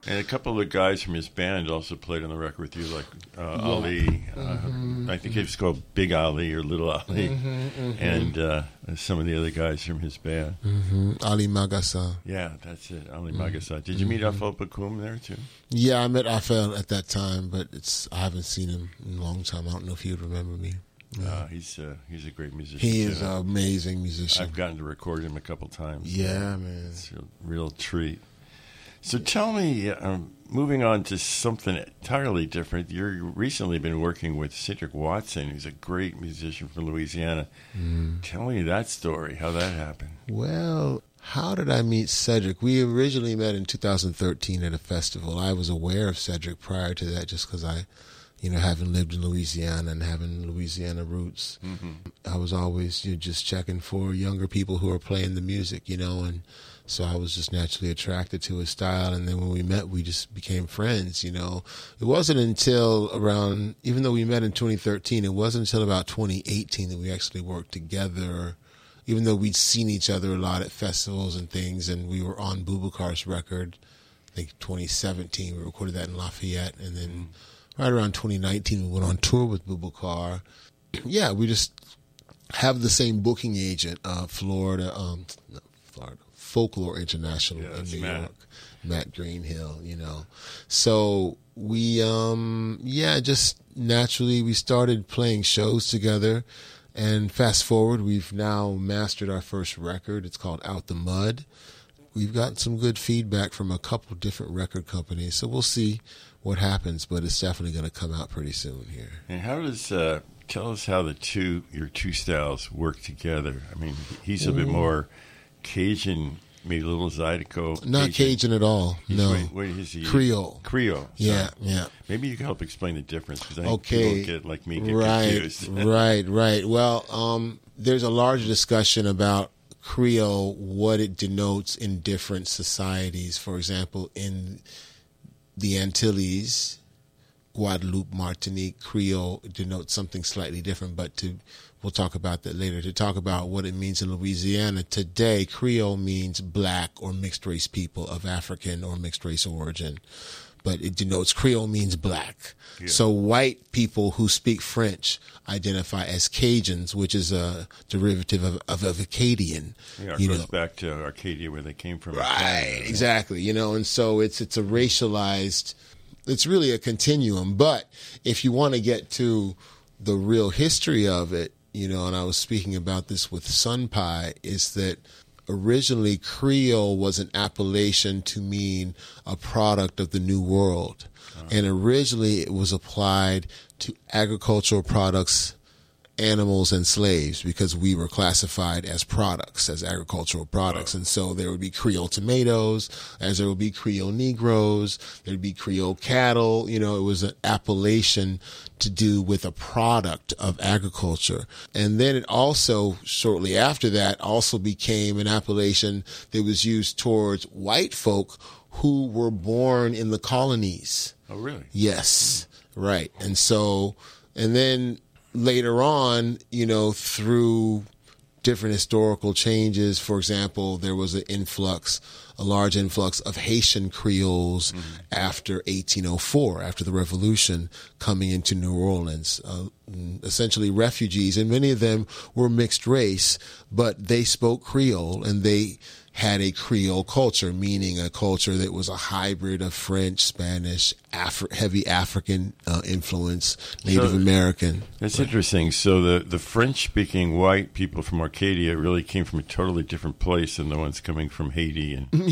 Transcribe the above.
And a couple of the guys from his band also played on the record with you, like Ali. I think it was called Big Ali or Little Ali. And some of the other guys from his band. Ali Magasa. Yeah, that's it, Ali Magasa. Did you meet Afel Bakum there, too? Yeah, I met Afel at that time, but I haven't seen him in a long time. I don't know if he would remember me. Yeah. He's a great musician. He is an amazing musician. I've gotten to record him a couple times. Yeah, man. It's a real treat. So tell me, moving on to something entirely different, you've recently been working with Cedric Watson, who's a great musician from Louisiana. Tell me that story, how that happened. Well, how did I meet Cedric? We originally met in 2013 at a festival. I was aware of Cedric prior to that just because having lived in Louisiana and having Louisiana roots, I was always just checking for younger people who are playing the music, and so I was just naturally attracted to his style. And then when we met, we just became friends, It wasn't until around, even though we met in 2013, it wasn't until about 2018 that we actually worked together, even though we'd seen each other a lot at festivals and things, and we were on Boubacar's record, I think 2017, we recorded that in Lafayette, and then right around 2019, we went on tour with Boubacar. Yeah, we just have the same booking agent, Florida Folklore International in New York, Matt Greenhill, So we, just naturally we started playing shows together. And fast forward, we've now mastered our first record. It's called Out the Mud. We've gotten some good feedback from a couple different record companies, so we'll see what happens, but it's definitely going to come out pretty soon here. And how does tell us how your two styles work together? I mean, he's a bit more Cajun, maybe a little Zydeco. Not Cajun at all. No. What is he? Creole. Creole. Yeah, so yeah. Maybe you can help explain the difference, because I think people get confused. Right. Well, there's a larger discussion about Creole, what it denotes in different societies. For example, in the Antilles, Guadeloupe, Martinique, Creole denotes something slightly different, but we'll talk about that later. To talk about what it means in Louisiana today, Creole means black or mixed race people of African or mixed race origin, but it denotes Creole means black. Yeah. So white people who speak French identify as Cajuns, which is a derivative of Acadian. Yeah, it goes back to Arcadia, where they came from. Right, exactly. And so it's a racialized. It's really a continuum. But if you want to get to the real history of it, and I was speaking about this with Sun Pi, is that originally Creole was an appellation to mean a product of the New World. And originally it was applied to agricultural products, animals, and slaves, because we were classified as products, as agricultural products. And so there would be Creole tomatoes, as there would be Creole Negroes, there'd be Creole cattle. It was an appellation to do with a product of agriculture. And then it also, shortly after that, also became an appellation that was used towards white folk who were born in the colonies. Oh, really? Yes, right. And then later on, through different historical changes, for example, there was a large influx of Haitian Creoles after 1804, after the Revolution, coming into New Orleans, essentially refugees, and many of them were mixed race, but they spoke Creole, and they had a Creole culture, meaning a culture that was a hybrid of French, Spanish, heavy African influence, Native American. That's interesting. So the French-speaking white people from Arcadia really came from a totally different place than the ones coming from Haiti and